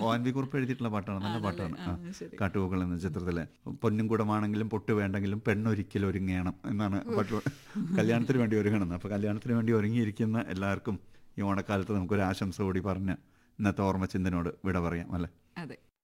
ONV കുറിപ്പ് എഴുതിയിട്ടുള്ള പാട്ടാണ്, നല്ല പാട്ടാണ്. കാട്ടുപൂക്കൾ എന്ന ചിത്രത്തിലെ പൊന്നും കുടമാണെങ്കിലും പൊട്ട് വേണ്ടെങ്കിലും പെണ്ണൊരിക്കലും ഒരുങ്ങണം എന്നാണ് പാട്ട്. കല്യാണത്തിന് വേണ്ടി ഒരുങ്ങണം. അപ്പോൾ കല്യാണത്തിന് വേണ്ടി ഒരുങ്ങിയിരിക്കുന്ന എല്ലാവർക്കും ഈ ഓണക്കാലത്ത് നമുക്കൊരു ആശംസ കൂടി പറഞ്ഞ് ഇന്നത്തെ ഓർമ്മ ചിന്തനോട് വിട പറയാം അല്ലേ? അതെ.